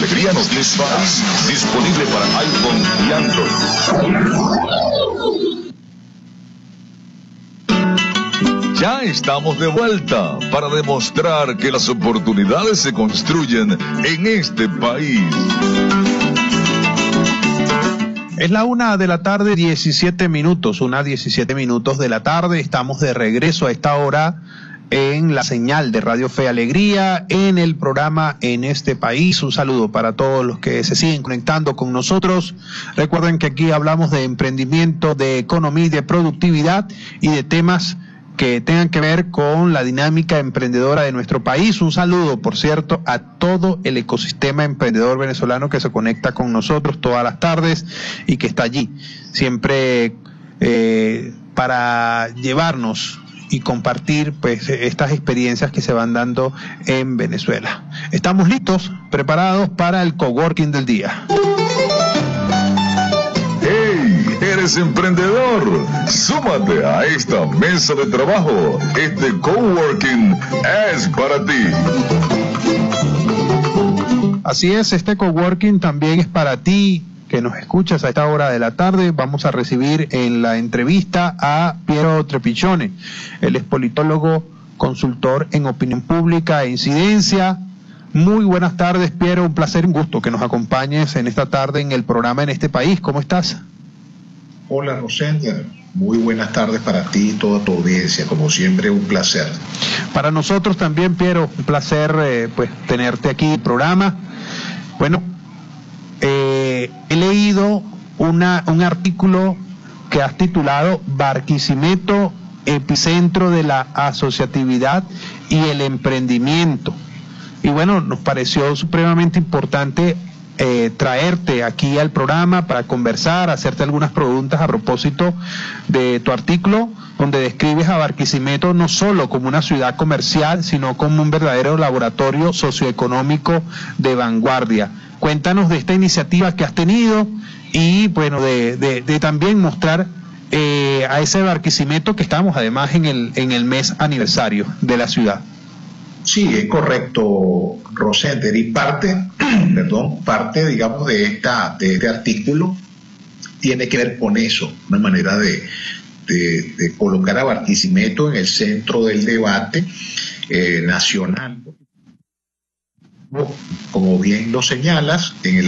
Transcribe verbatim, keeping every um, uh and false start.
Alegría Noticias, disponible para iPhone y Android. Ya estamos de vuelta para demostrar que las oportunidades se construyen en este país. Es la una de la tarde, diecisiete minutos, una diecisiete minutos de la tarde. Estamos de regreso a esta hora en la señal de Radio Fe y Alegría, en el programa En este País. Un saludo para todos los que se siguen conectando con nosotros. Recuerden que aquí hablamos de emprendimiento, de economía y de productividad y de temas que tengan que ver con la dinámica emprendedora de nuestro país. Un saludo, por cierto, a todo el ecosistema emprendedor venezolano que se conecta con nosotros todas las tardes y que está allí, siempre eh, para llevarnos y compartir pues estas experiencias que se van dando en Venezuela. Estamos listos, preparados para el coworking del día. ¿Eres emprendedor? Súmate a esta mesa de trabajo. Este coworking es para ti. Así es, este coworking también es para ti, que nos escuchas a esta hora de la tarde. Vamos a recibir en la entrevista a Piero Trepichone. Él es politólogo, consultor en opinión pública e incidencia. Muy buenas tardes, Piero. Un placer y un gusto que nos acompañes en esta tarde en el programa En este País. ¿Cómo estás? Hola, Rosenda. Muy buenas tardes para ti y toda tu audiencia. Como siempre, un placer. Para nosotros también, Piero, un placer eh, pues tenerte aquí en el programa. Bueno, eh, he leído una, un artículo que has titulado Barquisimeto, epicentro de la asociatividad y el emprendimiento. Y bueno, nos pareció supremamente importante Eh, traerte aquí al programa para conversar, hacerte algunas preguntas a propósito de tu artículo, donde describes a Barquisimeto no solo como una ciudad comercial, sino como un verdadero laboratorio socioeconómico de vanguardia. Cuéntanos de esta iniciativa que has tenido y bueno, de, de, de también mostrar eh, a ese Barquisimeto que estamos además en el, en el mes aniversario de la ciudad. Sí, es correcto, Rosender, y parte, perdón, parte, digamos, de esta, de este artículo tiene que ver con eso, una manera de, de, de colocar a Barquisimeto en el centro del debate eh, nacional. Como bien lo señalas, en el